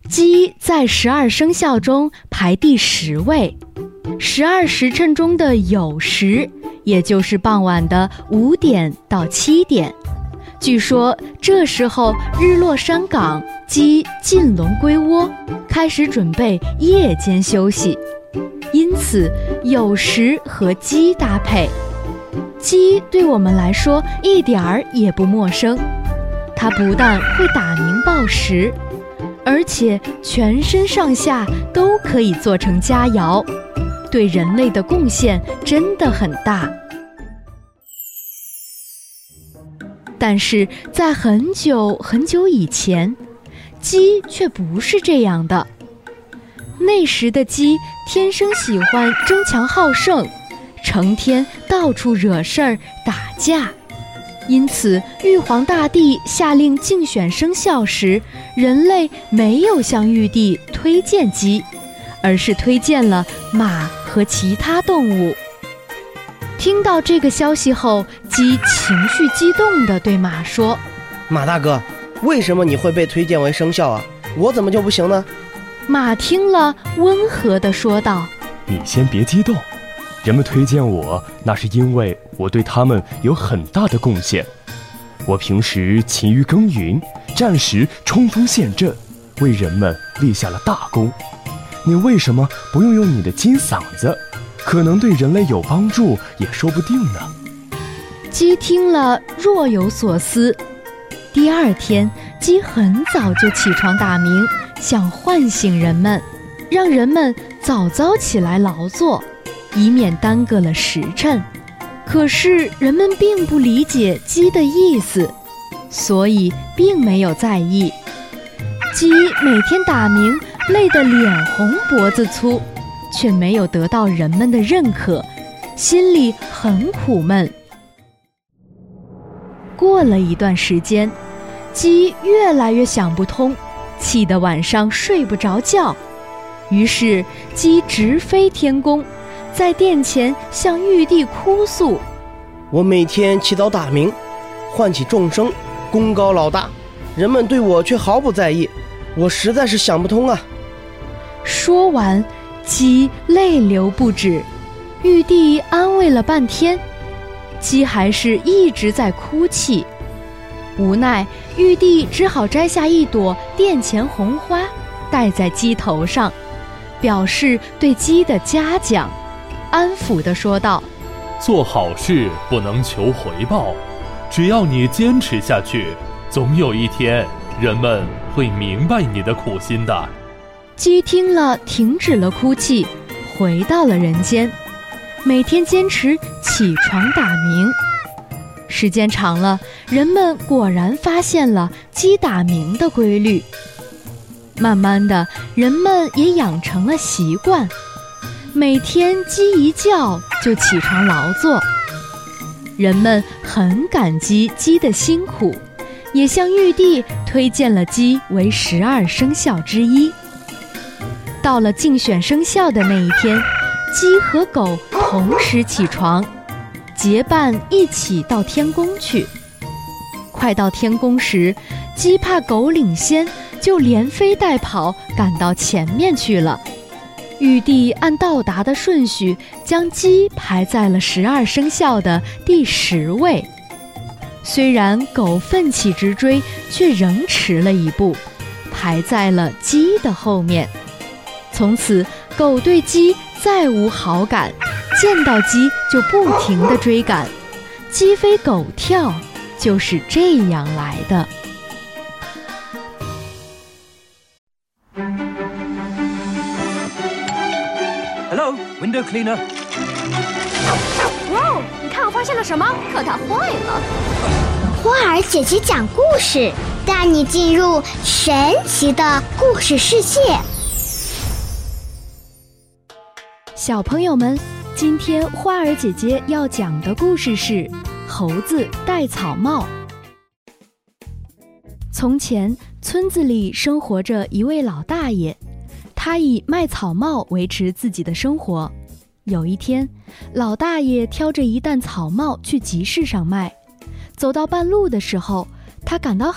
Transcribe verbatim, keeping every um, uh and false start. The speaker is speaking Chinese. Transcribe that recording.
鸡在十二生肖中排第十位，十二时辰中的酉时，也就是傍晚的五点到七点。据说这时候日落山岗，鸡进笼归窝，开始准备夜间休息，因此酉时和鸡搭配。鸡对我们来说一点儿也不陌生，它不但会打鸣报时，而且全身上下都可以做成佳肴，对人类的贡献真的很大。但是在很久很久以前，鸡却不是这样的。那时的鸡天生喜欢争强好胜，成天到处惹事儿打架，因此玉皇大帝下令竞选生肖时，人类没有向玉帝推荐鸡，而是推荐了马和其他动物。听到这个消息后，鸡情绪激动地对马说： 马大哥，为什么你会被推荐为生肖啊？我怎么就不行呢？ 马听了温和地说道： 你先别激动，人们推荐我，那是因为我对他们有很大的贡献。我平时勤于耕耘，战时冲锋陷阵，为人们立下了大功。你为什么不用用你的金嗓子？可能对人类有帮助也说不定呢。 鸡听了若有所思。第二天，鸡很早就起床打鸣，想唤醒人们，让人们早早起来劳作，以免耽搁了时辰。可是人们并不理解鸡的意思，所以并没有在意。鸡每天打鸣，累得脸红脖子粗，却没有得到人们的认可，心里很苦闷。过了一段时间，鸡越来越想不通，气得晚上睡不着觉。于是鸡直飞天宫，在殿前向玉帝哭诉： 我每天起早打鸣，唤起众生，功高老大，人们对我却毫不在意，我实在是想不通啊。 说完，鸡泪流不止。玉帝安慰了半天，鸡还是一直在哭泣。无奈，玉帝只好摘下一朵殿前红花，戴在鸡头上，表示对鸡的嘉奖，安抚地说道： 做好事不能求回报，只要你坚持下去，总有一天人们会明白你的苦心的。 鸡听了停止了哭泣，回到了人间，每天坚持起床打鸣。时间长了，人们果然发现了鸡打鸣的规律。慢慢的，人们也养成了习惯，每天鸡一叫就起床劳作。人们很感激鸡的辛苦，也向玉帝推荐了鸡为十二生肖之一。到了竞选生肖的那一天，鸡和狗同时起床，结伴一起到天宫去。快到天宫时，鸡怕狗领先，就连飞带跑赶到前面去了。玉帝按到达的顺序，将鸡排在了十二生肖的第十位。虽然狗奋起直追，却仍迟了一步，排在了鸡的后面。从此，狗对鸡再无好感，见到鸡就不停地追赶，鸡飞狗跳就是这样来的。 Hello, window cleaner. 哇，你看我发现了什么？可它坏了。 花儿姐姐讲故事，带你进入神奇的故事世界。 小朋友们，今天花儿姐姐要讲的故事是猴子戴草帽。从前，村子里生活着一位老大爷，他以卖草帽维持自己的生活。有一天，老大爷挑着一担草帽去集市上卖，走到半路的时候，他感到